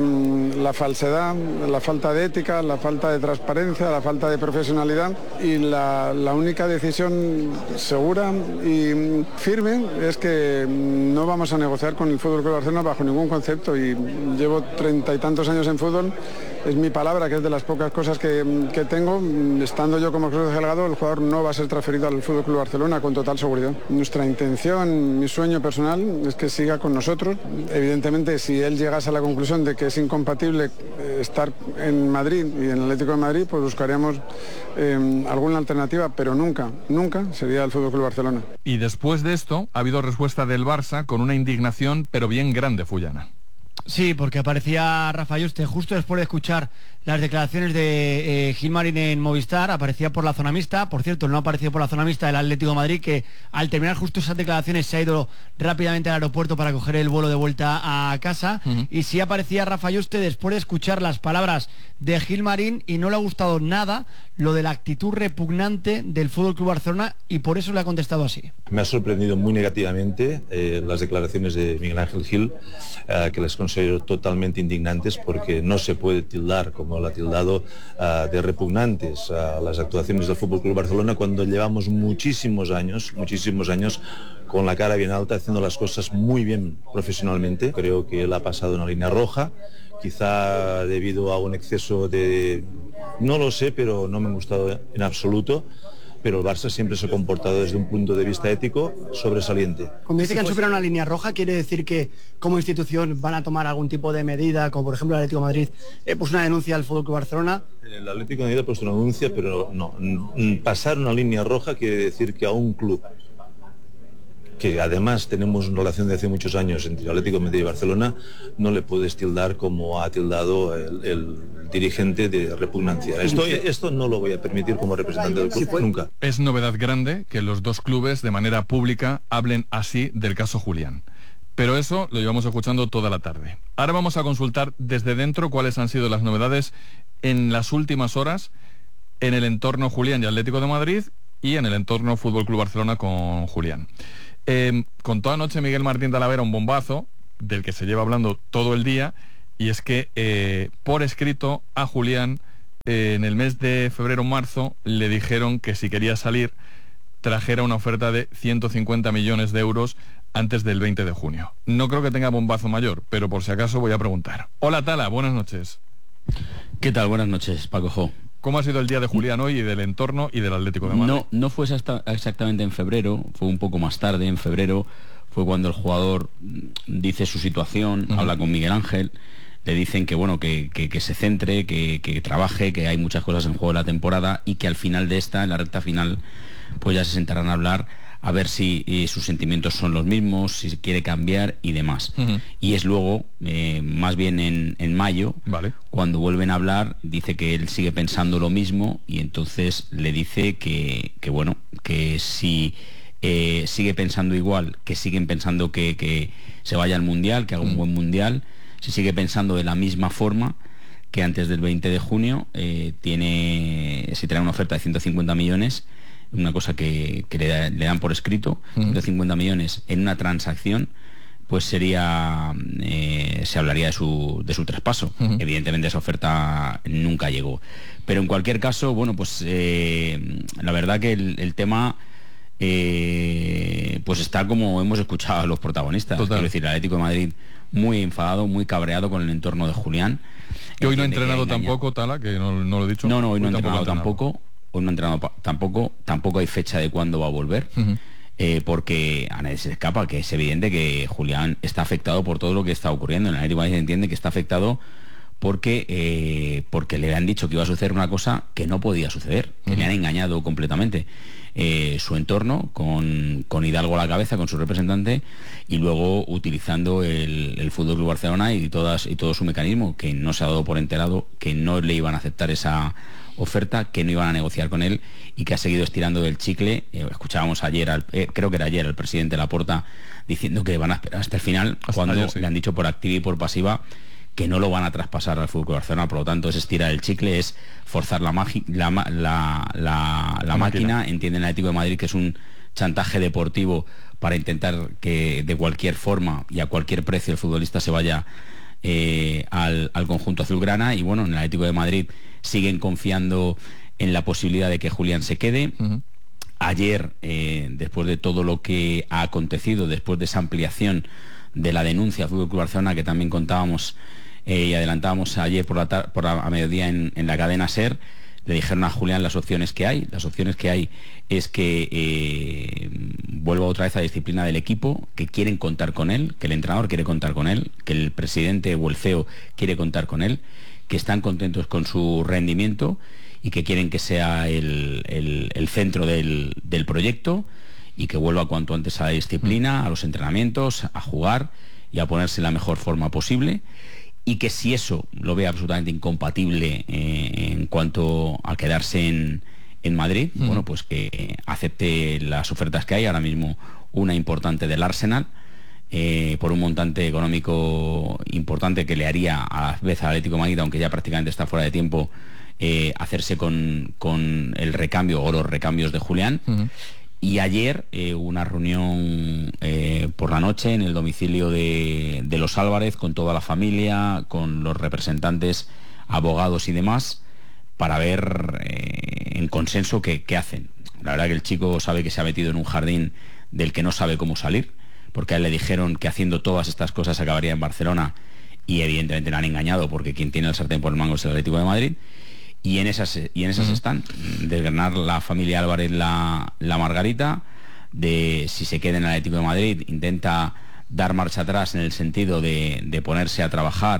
la falsedad, la falta de ética, la falta de transparencia, la falta de profesionalidad, y la única decisión segura y firme es que no vamos a negociar con el FC Barcelona bajo ningún concepto, y llevo 30 y tantos años en fútbol, es mi palabra, que es de las pocas cosas que tengo. Estando yo como Cruz Delgado, el jugador no va a ser transferido al FC Barcelona con total seguridad. Nuestra intención, mi sueño personal es que siga con nosotros. Evidentemente, si él llegase a la conclusión de que es incompatible estar en Madrid y en el Atlético de Madrid, pues buscaríamos alguna alternativa, pero nunca sería el FC Barcelona. Y después de esto ha habido respuesta del Barça con una indignación pero bien grande, Fullana. Sí, porque aparecía Rafa Yuste justo después de escuchar las declaraciones de Gilmarín en Movistar, aparecía por la zona mixta. Por cierto, no ha aparecido por la zona mixta del Atlético de Madrid, que al terminar justo esas declaraciones se ha ido rápidamente al aeropuerto para coger el vuelo de vuelta a casa. Y sí aparecía Rafa Yuste después de escuchar las palabras de Gilmarín, y no le ha gustado nada lo de la actitud repugnante del FC Barcelona, y por eso le ha contestado así. Me ha sorprendido muy negativamente las declaraciones de Miguel Ángel Gil, que les considero totalmente indignantes, porque no se puede tildar, como lo ha tildado, de repugnantes a las actuaciones del FC Barcelona, cuando llevamos muchísimos años con la cara bien alta, haciendo las cosas muy bien profesionalmente. Creo que él ha pasado una línea roja, quizá debido a un exceso de... no lo sé, pero no me ha gustado en absoluto. Pero el Barça siempre se ha comportado desde un punto de vista ético sobresaliente. Cuando dice que han superado una línea roja, ¿quiere decir que como institución van a tomar algún tipo de medida, como por ejemplo el Atlético de Madrid puso una denuncia al FC Barcelona? El Atlético de Madrid ha puesto una denuncia, pero no. Pasar una línea roja quiere decir que a un club que además tenemos una relación de hace muchos años entre Atlético de Madrid y Barcelona, no le puedes tildar como ha tildado el dirigente de repugnancia. Esto no lo voy a permitir como representante del club, nunca. Es novedad grande que los dos clubes de manera pública hablen así del caso Julián. Pero eso lo llevamos escuchando toda la tarde. Ahora vamos a consultar desde dentro cuáles han sido las novedades en las últimas horas en el entorno Julián y Atlético de Madrid y en el entorno Fútbol Club Barcelona con Julián. Contó anoche Miguel Martín Talavera un bombazo del que se lleva hablando todo el día, y es que por escrito a Julián en el mes de febrero o marzo le dijeron que si quería salir trajera una oferta de 150 millones de euros antes del 20 de junio. No creo que tenga bombazo mayor, pero por si acaso voy a preguntar. Hola Tala, buenas noches. ¿Qué tal? Buenas noches, Paco Jo. ¿Cómo ha sido el día de Julián hoy y del entorno y del Atlético de Madrid? No fue exactamente en febrero, fue un poco más tarde. En febrero fue cuando el jugador dice su situación, habla con Miguel Ángel, le dicen que bueno, que se centre, que trabaje, que hay muchas cosas en juego de la temporada y que al final de esta, en la recta final, pues ya se sentarán a hablar a ver si sus sentimientos son los mismos, si quiere cambiar y demás. Y es luego, más bien en mayo, cuando vuelven a hablar, dice que él sigue pensando lo mismo y entonces le dice que bueno, que si sigue pensando igual, que siguen pensando que se vaya al Mundial, que haga un buen Mundial, si sigue pensando de la misma forma, que antes del 20 de junio si trae una oferta de 150 millones, una cosa que le dan por escrito, 150 millones en una transacción, pues sería se hablaría de su traspaso. Evidentemente esa oferta nunca llegó. Pero en cualquier caso, bueno, pues la verdad que el tema pues está como hemos escuchado a los protagonistas. Quiero decir, el Atlético de Madrid muy enfadado, muy cabreado con el entorno de Julián. Que hoy no ha entrenado tampoco, Tala, que no lo he dicho. No, hoy no ha entrenado tampoco. Hoy no ha entrenado tampoco hay fecha de cuándo va a volver, porque a nadie se le escapa que es evidente que Julián está afectado por todo lo que está ocurriendo. En el Atlético de Madrid entiende que está afectado porque le han dicho que iba a suceder una cosa que no podía suceder, que le han engañado completamente. Su entorno, con Hidalgo a la cabeza, con su representante, y luego utilizando el Fútbol Club Barcelona y todo su mecanismo, que no se ha dado por enterado, que no le iban a aceptar esa oferta, que no iban a negociar con él y que ha seguido estirando del chicle. Escuchábamos ayer, creo que era ayer, al presidente Laporta diciendo que van a esperar hasta el final, cuando le han dicho por activa y por pasiva que no lo van a traspasar al Fútbol Club Barcelona. Por lo tanto, es estirar el chicle, es forzar la máquina. Entiende el Atlético de Madrid que es un chantaje deportivo para intentar que de cualquier forma y a cualquier precio el futbolista se vaya al conjunto azulgrana. Y bueno, en el Atlético de Madrid siguen confiando en la posibilidad de que Julián se quede. Ayer, después de todo lo que ha acontecido, después de esa ampliación de la denuncia al Fútbol Club Barcelona, que también contábamos y adelantábamos ayer a mediodía en la cadena SER, le dijeron a Julián las opciones que hay. Las opciones que hay es que vuelva otra vez a la disciplina del equipo, que quieren contar con él, que el entrenador quiere contar con él, que el presidente o el CEO quiere contar con él, que están contentos con su rendimiento y que quieren que sea el centro del proyecto, y que vuelva cuanto antes a la disciplina, a los entrenamientos, a jugar y a ponerse en la mejor forma posible. Y que si eso lo ve absolutamente incompatible en cuanto a quedarse en Madrid, bueno, pues que acepte las ofertas que hay. Ahora mismo una importante del Arsenal, por un montante económico importante que le haría a la vez al Atlético de Madrid, aunque ya prácticamente está fuera de tiempo, hacerse con el recambio o los recambios de Julián. Y ayer una reunión por la noche en el domicilio de los Álvarez, con toda la familia, con los representantes, abogados y demás, para ver en consenso qué hacen. La verdad que el chico sabe que se ha metido en un jardín del que no sabe cómo salir, porque a él le dijeron que haciendo todas estas cosas acabaría en Barcelona, y evidentemente le han engañado, porque quien tiene el sartén por el mango es el Atlético de Madrid. Y en esas están, desgranar la familia Álvarez la margarita, de si se queda en el Atlético de Madrid, intenta dar marcha atrás en el sentido de ponerse a trabajar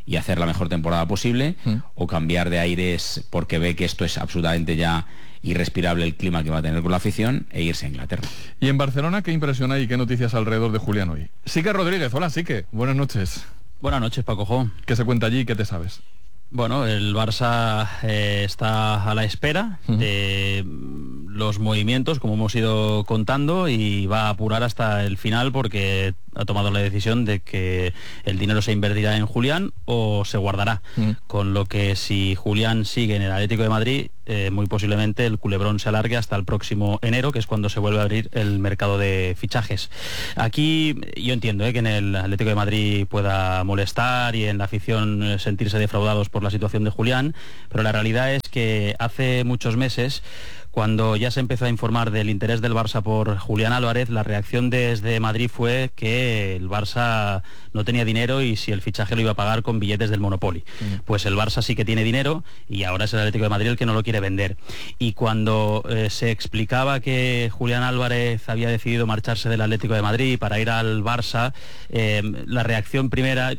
y hacer la mejor temporada posible, o cambiar de aires porque ve que esto es absolutamente ya irrespirable el clima que va a tener con la afición, e irse a Inglaterra. Y en Barcelona, ¿qué impresión hay y qué noticias alrededor de Julián hoy? Sique Rodríguez, hola Sique, buenas noches. Buenas noches, Paco. ¿Qué se cuenta allí y qué te sabes? Bueno, el Barça está a la espera de los movimientos, como hemos ido contando, y va a apurar hasta el final porque ha tomado la decisión de que el dinero se invertirá en Julián o se guardará. Con lo que si Julián sigue en el Atlético de Madrid, muy posiblemente el culebrón se alargue hasta el próximo enero, que es cuando se vuelve a abrir el mercado de fichajes. Aquí yo entiendo que en el Atlético de Madrid pueda molestar y en la afición sentirse defraudados por la situación de Julián, pero la realidad es que hace muchos meses, cuando ya se empezó a informar del interés del Barça por Julián Álvarez, la reacción desde Madrid fue que el Barça no tenía dinero y si el fichaje lo iba a pagar con billetes del Monopoly. Pues el Barça sí que tiene dinero y ahora es el Atlético de Madrid el que no lo quiere vender. Y cuando se explicaba que Julián Álvarez había decidido marcharse del Atlético de Madrid para ir al Barça, la reacción primera,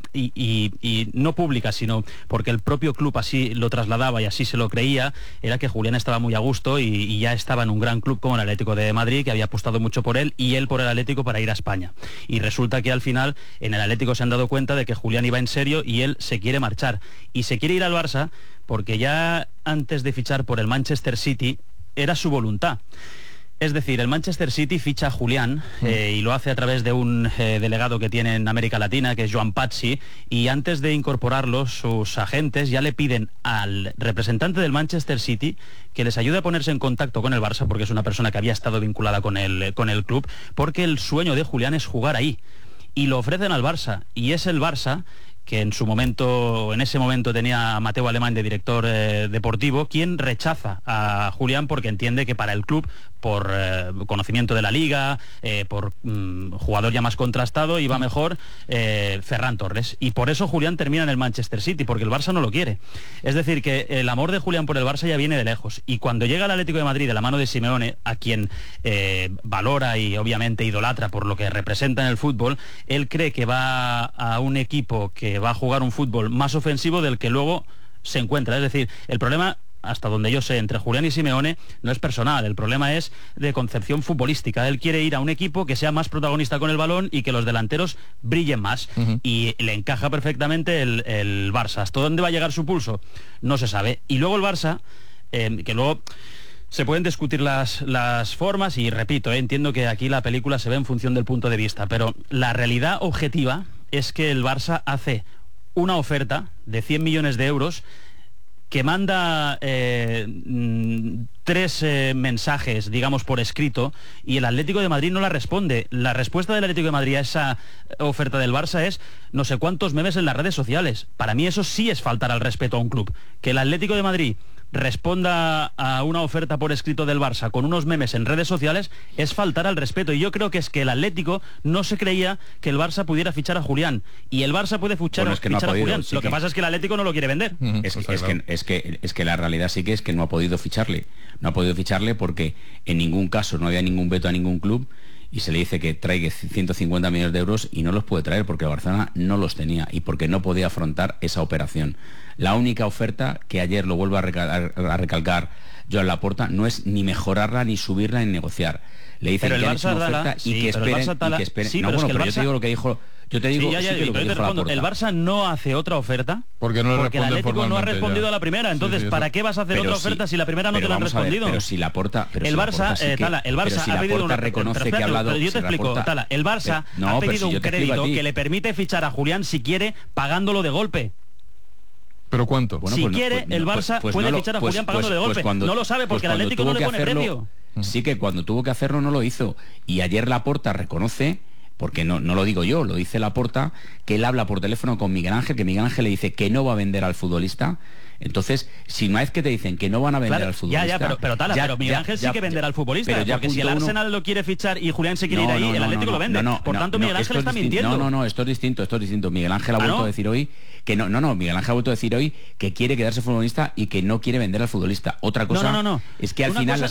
y no pública, sino porque el propio club así lo trasladaba y así se lo creía, era que Julián estaba muy a gusto y ya estaba en un gran club como el Atlético de Madrid, que había apostado mucho por él y él por el Atlético para ir a España. Y resulta que al final en el Atlético se han dado cuenta de que Julián iba en serio y él se quiere marchar. Y se quiere ir al Barça porque ya antes de fichar por el Manchester City era su voluntad. Es decir, el Manchester City ficha a Julián y lo hace a través de un delegado que tiene en América Latina, que es Joan Pazzi, y antes de incorporarlo, sus agentes ya le piden al representante del Manchester City que les ayude a ponerse en contacto con el Barça, porque es una persona que había estado vinculada con el club, porque el sueño de Julián es jugar ahí. Y lo ofrecen al Barça, y es el Barça que en ese momento tenía a Mateu Alemany de director deportivo, quien rechaza a Julián porque entiende que para el club, por conocimiento de la liga, por jugador ya más contrastado, iba mejor Ferran Torres. Y por eso Julián termina en el Manchester City, porque el Barça no lo quiere. Es decir, que el amor de Julián por el Barça ya viene de lejos. Y cuando llega al Atlético de Madrid de la mano de Simeone, a quien valora y obviamente idolatra por lo que representa en el fútbol, él cree que va a un equipo que va a jugar un fútbol más ofensivo del que luego se encuentra. Es decir, el problema, hasta donde yo sé, entre Julián y Simeone no es personal, el problema es de concepción futbolística. Él quiere ir a un equipo que sea más protagonista con el balón y que los delanteros brillen más, y le encaja perfectamente el Barça. ¿Hasta dónde va a llegar su pulso? No se sabe. Y luego el Barça, que luego se pueden discutir las formas, y repito, entiendo que aquí la película se ve en función del punto de vista, pero la realidad objetiva es que el Barça hace una oferta de 100 millones de euros que manda 3 mensajes, digamos, por escrito, y el Atlético de Madrid no la responde. La respuesta del Atlético de Madrid a esa oferta del Barça es no sé cuántos memes en las redes sociales. Para mí eso sí es faltar al respeto a un club. Que el Atlético de Madrid responda a una oferta por escrito del Barça con unos memes en redes sociales es faltar al respeto. Y yo creo que es que el Atlético no se creía que el Barça pudiera fichar a Julián, y el Barça puede fichar a Julián. Lo que pasa es que el Atlético no lo quiere vender. Es que la realidad sí que es que no ha podido ficharle. No ha podido ficharle porque en ningún caso no había ningún veto a ningún club, y se le dice que traiga 150 millones de euros y no los puede traer porque el Barcelona no los tenía y porque no podía afrontar esa operación. La única oferta, que ayer lo vuelvo a recalcar Joan Laporta, no es ni mejorarla, ni subirla, ni negociar. Le dicen que han hecho una oferta y que esperen. No, bueno, pero yo te digo lo que dijo... Yo te digo, el Barça no hace otra oferta porque el Atlético no ha respondido a la primera. Entonces, ¿para qué vas a hacer otra oferta si la primera no te la han respondido? Pero si Laporta... El Barça ha pedido una... reconoce que ha hablado... Pero yo te explico, Tala. El Barça ha pedido un crédito que le permite fichar a Julián si quiere, pagándolo de golpe. ¿Pero cuánto? Bueno, si quiere, el Barça puede fichar a Julián pagándolo de golpe. No lo sabe porque el Atlético no le pone precio. Sí, que cuando tuvo que hacerlo no lo hizo. Y ayer Laporta reconoce, porque no lo digo yo, lo dice Laporta, que él habla por teléfono con Miguel Ángel, que Miguel Ángel le dice que no va a vender al futbolista. Entonces, si una vez que te dicen que no van a vender al futbolista... Pero Miguel Ángel sí que venderá al futbolista, porque si el Arsenal lo quiere fichar y Julián se quiere ir ahí, el Atlético lo vende. Por tanto, Miguel Ángel está mintiendo. No, esto es distinto. Miguel Ángel ha vuelto a decir hoy que Miguel Ángel ha vuelto a decir hoy que quiere quedarse futbolista y que no quiere vender al futbolista. Otra cosa es que al final...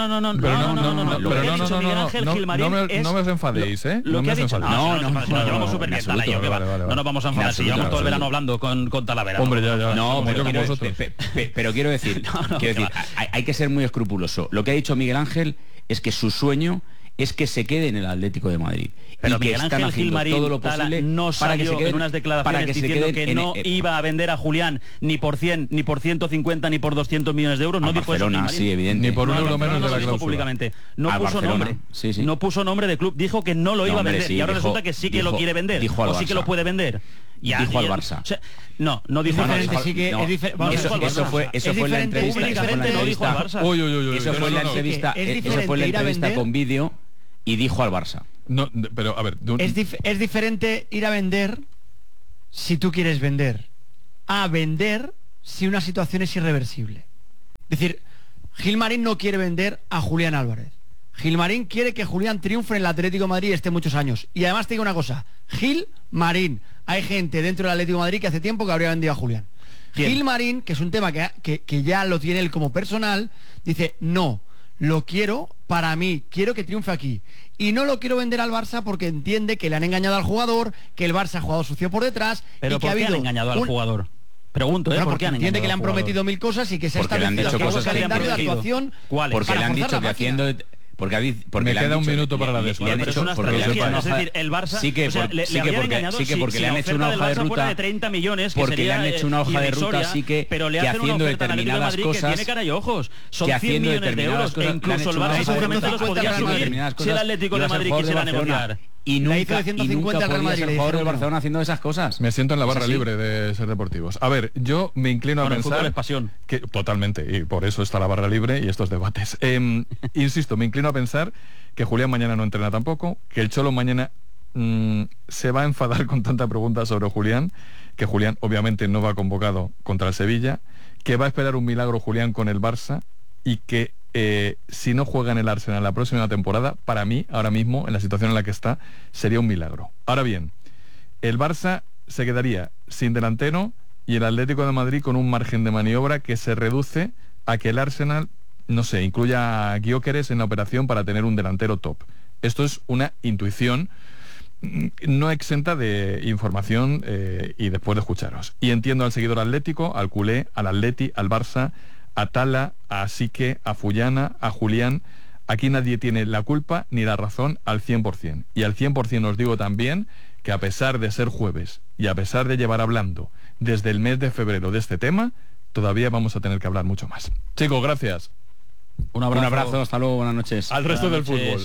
No me os enfadéis, ¿eh? No nos vamos a enfadar si llevamos todo el verano hablando con Talavera. Hombre, pero quiero decir, hay que ser muy escrupuloso. Lo que ha dicho Miguel Ángel es que su sueño es que se quede en el Atlético de Madrid. Pero y que Miguel Ángel Gilmarín todo lo posible no para que se quede en unas declaraciones diciendo que no iba a vender a Julián ni por 100, ni por 150, ni por 200 millones de euros. No dijo eso. Sí, evidente. Ni por un euro menos de la cláusula. Públicamente. No puso nombre. No puso nombre de club. Dijo que no lo iba a vender. Y ahora resulta que sí que lo quiere vender. O sí que lo puede vender. Dijo al Barça. No dijo al Barça. Eso fue la entrevista. Eso fue la entrevista con vídeo y dijo al Barça. No, pero a ver, es diferente ir a vender si tú quieres vender a vender si una situación es irreversible. Es decir, Gilmarín no quiere vender a Julián Álvarez. Gilmarín quiere que Julián triunfe en el Atlético de Madrid y esté muchos años. Y además te digo una cosa, Gilmarín, hay gente dentro del Atlético de Madrid que hace tiempo que habría vendido a Julián. Gilmarín, que es un tema que ya lo tiene él como personal, dice, no, lo quiero para mí, quiero que triunfe aquí. Y no lo quiero vender al Barça porque entiende que le han engañado al jugador, que el Barça ha jugado sucio por detrás. Pero y que ¿por qué han engañado al jugador? Pregunto, porque entiende que le han prometido 1000 cosas y que se ha establecido un calendario de actuación. Porque le han dicho que haciendo... Porque me queda un minuto para la descuenta. Pero es una estrategia, es decir, el Barça porque le han hecho una hoja de ruta de 30 millones, porque le han hecho una hoja de ruta, pero le hacen haciendo una oferta determinadas cosas, que tiene cara y ojos. Son 100 millones de euros, e incluso el Barça seguramente los podría asumir si el Atlético de Madrid quisiera negociar. Y nunca podía ser jugador del Barcelona haciendo esas cosas. Me siento en la barra libre de Ser Deportivos. A ver, yo me inclino a pensar... es pasión. Que, totalmente, y por eso está la barra libre y estos debates. Insisto, me inclino a pensar que Julián mañana no entrena tampoco, que el Cholo mañana se va a enfadar con tanta pregunta sobre Julián, que Julián obviamente no va convocado contra el Sevilla, que va a esperar un milagro Julián con el Barça y que si no juega en el Arsenal la próxima temporada, para mí, ahora mismo, en la situación en la que está, sería un milagro. Ahora bien, el Barça se quedaría sin delantero y el Atlético de Madrid con un margen de maniobra que se reduce a que el Arsenal, no sé, incluya a Gyökeres en la operación para tener un delantero top. Esto es una intuición no exenta de información y después de escucharos. Y entiendo al seguidor atlético, al culé, al Atleti, al Barça, a Tala, a Sique, a Fullana, a Julián. Aquí nadie tiene la culpa ni la razón al 100%. Y al 100% os digo también que a pesar de ser jueves y a pesar de llevar hablando desde el mes de febrero de este tema, todavía vamos a tener que hablar mucho más. Chicos, gracias. Un abrazo, hasta luego, buenas noches. Al resto del fútbol.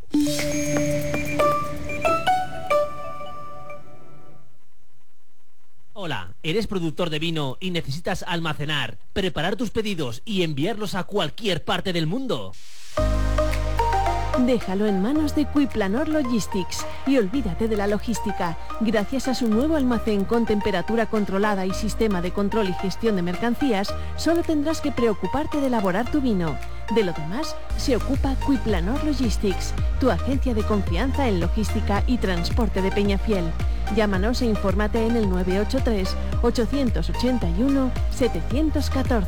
Hola, ¿eres productor de vino y necesitas almacenar, preparar tus pedidos y enviarlos a cualquier parte del mundo? Déjalo en manos de Quiplanor Logistics y olvídate de la logística. Gracias a su nuevo almacén con temperatura controlada y sistema de control y gestión de mercancías, solo tendrás que preocuparte de elaborar tu vino. De lo demás, se ocupa Quiplanor Logistics, tu agencia de confianza en logística y transporte de Peñafiel. Llámanos e infórmate en el 983-881-714.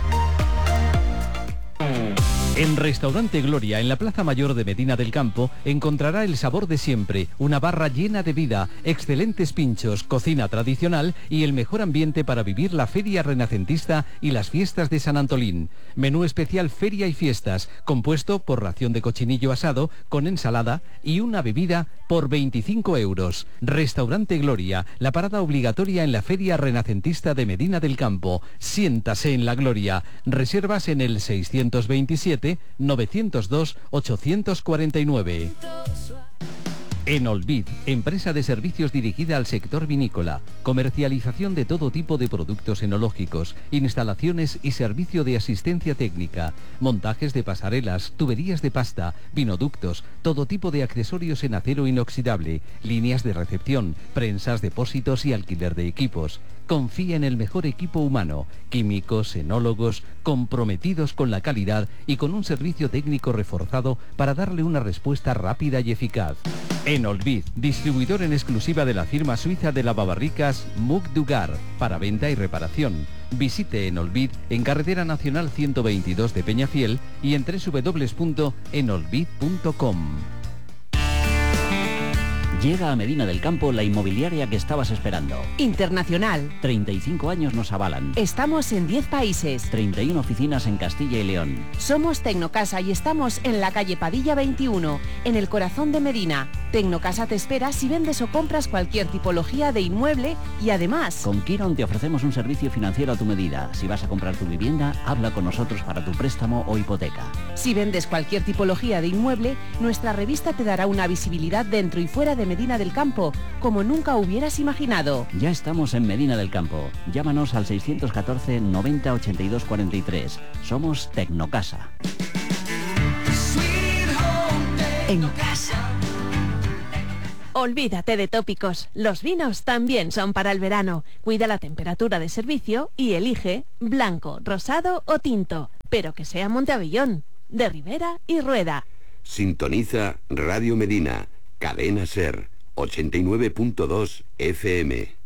En Restaurante Gloria, en la Plaza Mayor de Medina del Campo, encontrará el sabor de siempre, una barra llena de vida, excelentes pinchos, cocina tradicional y el mejor ambiente para vivir la feria renacentista y las fiestas de San Antolín. Menú especial Feria y Fiestas, compuesto por ración de cochinillo asado con ensalada y una bebida por 25 euros. Restaurante Gloria, la parada obligatoria en la feria renacentista de Medina del Campo. Siéntase en la gloria. Reservas en el 627-902-849. En Olvid, empresa de servicios dirigida al sector vinícola, comercialización de todo tipo de productos enológicos, instalaciones y servicio de asistencia técnica, montajes de pasarelas, tuberías de pasta, vinoductos, todo tipo de accesorios en acero inoxidable, líneas de recepción, prensas, depósitos y alquiler de equipos. Confía en el mejor equipo humano, químicos, enólogos, comprometidos con la calidad y con un servicio técnico reforzado para darle una respuesta rápida y eficaz. Enolvid, distribuidor en exclusiva de la firma suiza de lavabarricas Muc Dugar, para venta y reparación. Visite Enolvid en Carretera Nacional 122 de Peñafiel y en www.enolvid.com. Llega a Medina del Campo la inmobiliaria que estabas esperando. Internacional. 35 años nos avalan. Estamos en 10 países. 31 oficinas en Castilla y León. Somos Tecnocasa y estamos en la calle Padilla 21, en el corazón de Medina. Tecnocasa te espera si vendes o compras cualquier tipología de inmueble y además... Con Quiron te ofrecemos un servicio financiero a tu medida. Si vas a comprar tu vivienda, habla con nosotros para tu préstamo o hipoteca. Si vendes cualquier tipología de inmueble, nuestra revista te dará una visibilidad dentro y fuera de Medina del Campo, como nunca hubieras imaginado. Ya estamos en Medina del Campo. Llámanos al 614 90 82 43. Somos Tecnocasa. En casa. Olvídate de tópicos. Los vinos también son para el verano. Cuida la temperatura de servicio y elige blanco, rosado o tinto, pero que sea Monteavellón, de Ribera y Rueda. Sintoniza Radio Medina, Cadena Ser, 89.2 FM.